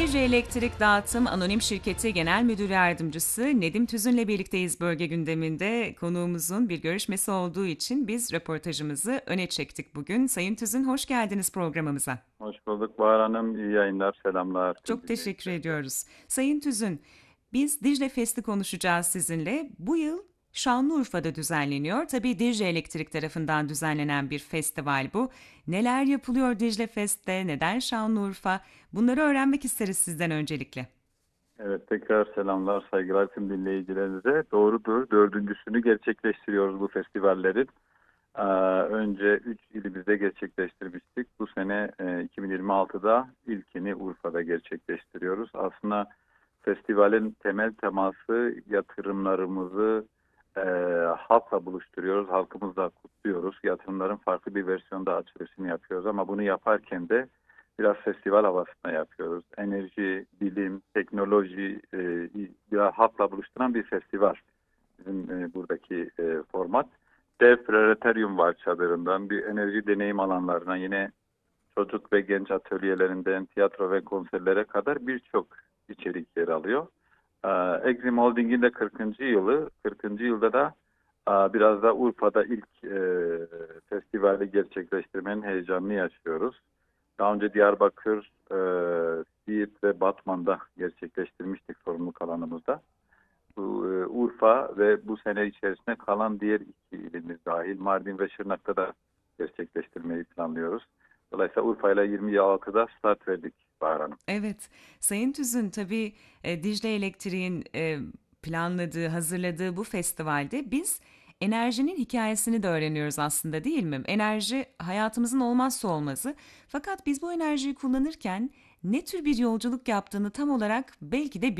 Dicle Elektrik Dağıtım Anonim Şirketi Genel Müdür Yardımcısı Nedim Tüzün'le birlikteyiz bölge gündeminde. Konuğumuzun bir görüşmesi olduğu için biz röportajımızı öne çektik bugün. Sayın Tüzün, hoş geldiniz programımıza. Hoş bulduk Bahar Hanım. İyi yayınlar, selamlar tüm Çok teşekkür dinleyicilerimize. ediyoruz. Sayın Tüzün, biz Dicle Fest'i konuşacağız sizinle. Bu yıl Şanlıurfa'da düzenleniyor. Tabii Dicle Elektrik tarafından düzenlenen bir festival bu. Neler yapılıyor Dicle Fest'te, neden Şanlıurfa? Bunları öğrenmek isteriz sizden öncelikle. Evet, tekrar selamlar, saygılar tüm dinleyicilerimize. Doğrudur, dördüncüsünü gerçekleştiriyoruz bu festivallerin. Ee, Önce 3 ilimizde gerçekleştirmiştik. Bu sene 2026'da ilkini Urfa'da gerçekleştiriyoruz. Aslında festivalin temel teması yatırımlarımızı e, halkla buluşturuyoruz. Halkımızla kutluyoruz. Yatırımların farklı bir versiyonda açılışını yapıyoruz ama bunu yaparken de biraz festival havasında yapıyoruz. Enerji, bilim, teknoloji biraz halkla buluşturan bir festival. Bizim buradaki format. Dev Planetarium var çadırından. Bir enerji deneyim alanlarına yine çocuk ve genç atölyelerinden tiyatro ve konserlere kadar birçok içerik yer alıyor. Exim Holding'in de 40. yılı. 40. yılda da biraz da Urfa'da ilk festivali gerçekleştirmenin heyecanını yaşıyoruz. Daha önce Diyarbakır, Siirt ve Batman'da gerçekleştirmiştik sorumluluk alanımızda. Urfa ve bu sene içerisinde kalan diğer iki ilimiz dahil Mardin ve Şırnak'ta da gerçekleştirmeyi planlıyoruz. Dolayısıyla Urfa ile 26'da start verdik Bahar Hanım. Evet, Sayın Tüzün tabii Dicle Elektrik'in planladığı, hazırladığı bu festivalde biz enerjinin hikayesini de öğreniyoruz aslında değil mi? Enerji hayatımızın olmazsa olmazı. Fakat biz bu enerjiyi kullanırken ne tür bir yolculuk yaptığını tam olarak belki de